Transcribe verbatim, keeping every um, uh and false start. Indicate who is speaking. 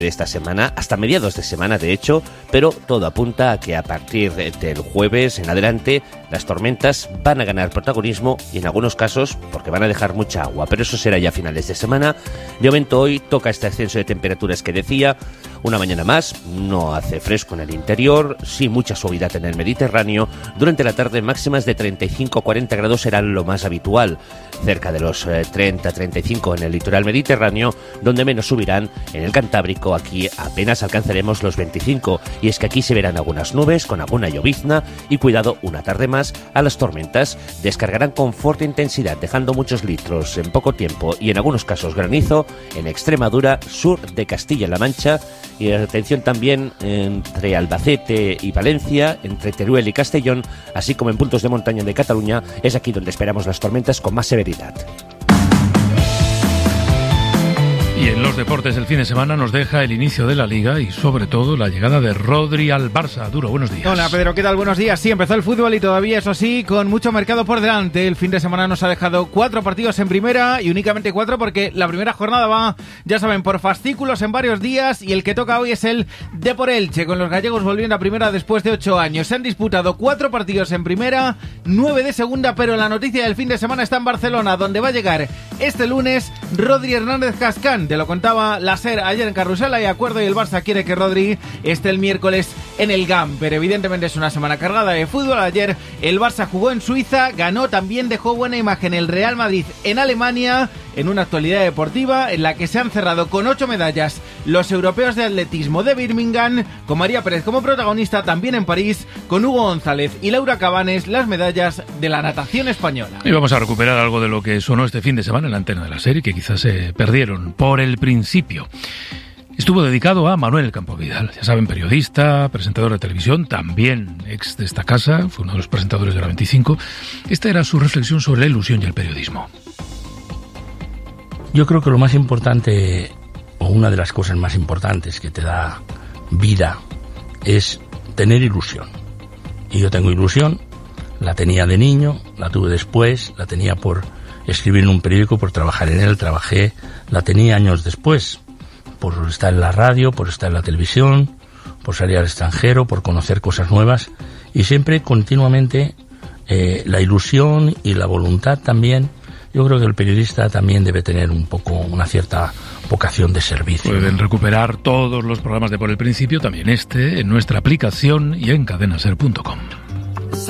Speaker 1: de esta semana, hasta mediados de semana de hecho, pero todo apunta a que a partir del jueves en adelante las tormentas van a ganar protagonismo y en algunos casos porque van a dejar mucha agua, pero eso será ya a finales de semana. De momento hoy toca este ascenso de temperaturas que decía, una mañana más, no hace fresco en el interior, sí mucha suavidad en el Mediterráneo. Durante la tarde máximas de treinta y cinco a cuarenta grados serán lo más habitual, cerca de los eh, treinta a treinta y cinco en el litoral mediterráneo, donde menos subirán en el Cantábrico. Aquí apenas alcanzaremos los veinticinco, y es que aquí se verán algunas nubes con alguna llovizna y cuidado, una tarde más a las tormentas. Descargarán con fuerte intensidad, dejando muchos litros en poco tiempo y en algunos casos granizo en Extremadura, sur de Castilla-La Mancha, y atención también entre Albacete y Valencia, entre Teruel y Castellón, así como en puntos de montaña de Cataluña. Es aquí donde esperamos las tormentas con más severidad.
Speaker 2: Y en los deportes el fin de semana nos deja el inicio de la Liga y sobre todo la llegada de Rodri al Barça. Duro, buenos días.
Speaker 3: Hola Pedro, ¿qué tal? Buenos días. Sí, empezó el fútbol y todavía, eso sí, con mucho mercado por delante. El fin de semana nos ha dejado cuatro partidos en primera y únicamente cuatro porque la primera jornada va, ya saben, por fascículos en varios días, y el que toca hoy es el Depor Elche, con los gallegos volviendo a primera después de ocho años. Se han disputado cuatro partidos en primera, nueve de segunda, pero la noticia del fin de semana está en Barcelona, donde va a llegar este lunes Rodri Hernández Cascán. Te lo contaba la SER ayer en Carrusel, hay acuerdo y el Barça quiere que Rodri esté el miércoles en el G A M, pero evidentemente es una semana cargada de fútbol. Ayer el Barça jugó en Suiza, ganó, también dejó buena imagen el Real Madrid en Alemania, en una actualidad deportiva en la que se han cerrado con ocho medallas los europeos de atletismo de Birmingham, con María Pérez como protagonista, también en París, con Hugo González y Laura Cabanes, las medallas de la natación española.
Speaker 2: Y vamos a recuperar algo de lo que sonó este fin de semana en la antena de la SER y que quizás se perdieron por el principio. Estuvo dedicado a Manuel Campo Vidal, ya saben, periodista, presentador de televisión, también ex de esta casa, fue uno de los presentadores de la veinticinco. Esta era su reflexión sobre la ilusión y el periodismo.
Speaker 4: Yo creo que lo más importante, o una de las cosas más importantes que te da vida, es tener ilusión. Y yo tengo ilusión, la tenía de niño, la tuve después, la tenía por escribir en un periódico, por trabajar en él, trabajé, la tenía años después, por estar en la radio, por estar en la televisión, por salir al extranjero, por conocer cosas nuevas, y siempre, continuamente, eh, la ilusión y la voluntad también. Yo creo que el periodista también debe tener un poco una cierta vocación de servicio.
Speaker 2: Pueden recuperar todos los programas de Por el Principio, también este, en nuestra aplicación y en cadena ser punto com.